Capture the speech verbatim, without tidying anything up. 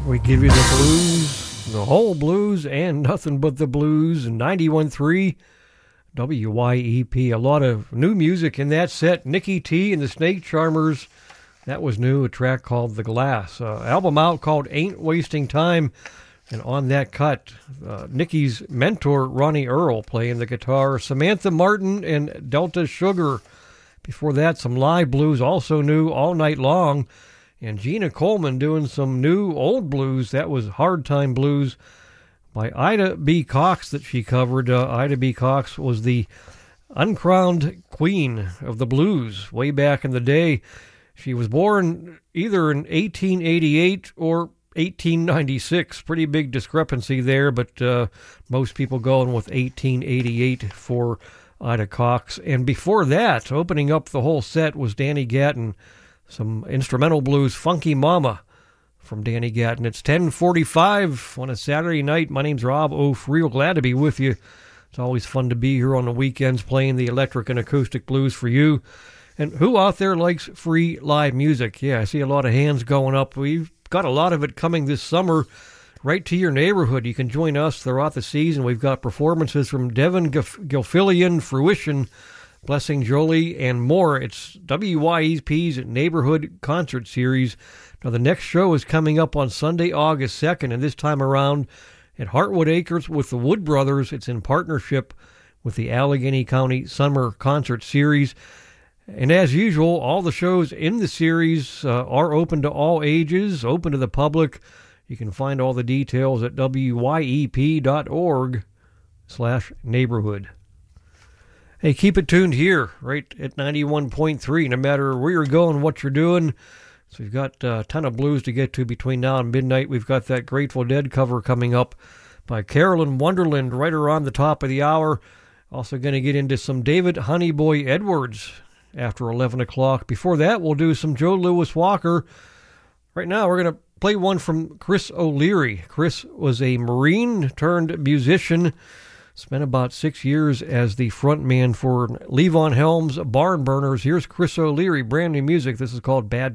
We give you the blues, the whole blues, and nothing but the blues. ninety-one point three W Y E P. A lot of new music in that set. Nikki T and the Snake Charmers. That was new, a track called The Glass. Uh, album out called Ain't Wasting Time. And on that cut, uh, Nikki's mentor, Ronnie Earl, playing the guitar. Samantha Martin and Delta Sugar. Before that, some live blues, also new, All Night Long. And Gina Coleman doing some new old blues. That was Hard Time Blues by Ida B. Cox that she covered. Uh, Ida B. Cox was the uncrowned queen of the blues way back in the day. She was born either in eighteen eighty-eight or eighteen ninety-six. Pretty big discrepancy there, but uh, most people going with eighteen eighty-eight for Ida Cox. And before that, opening up the whole set was Danny Gatton. Some instrumental blues, Funky Mama from Danny Gatton. It's ten forty-five on a Saturday night. My name's Rob Oaf. Real glad to be with you. It's always fun to be here on the weekends playing the electric and acoustic blues for you. And who out there likes free live music? Yeah, I see a lot of hands going up. We've got a lot of it coming this summer right to your neighborhood. You can join us throughout the season. We've got performances from Devin Gilfillian, Fruition, Blessing Jolie, and more. It's W Y E P's Neighborhood Concert Series. Now, the next show is coming up on Sunday, August second, and this time around at Heartwood Acres with the Wood Brothers. It's in partnership with the Allegheny County Summer Concert Series. And as usual, all the shows in the series uh, are open to all ages, open to the public. You can find all the details at W Y E P dot org slash neighborhood. Hey, keep it tuned here, right at ninety-one point three, no matter where you're going, what you're doing. So we've got a ton of blues to get to between now and midnight. We've got that Grateful Dead cover coming up by Carolyn Wonderland right around the top of the hour. Also going to get into some David Honeyboy Edwards after eleven o'clock. Before that, we'll do some Joe Louis Walker. Right now, we're going to play one from Chris O'Leary. Chris was a Marine turned musician. Spent about six years as the front man for Levon Helm's Barn Burners. Here's Chris O'Leary, brand new music. This is called Bad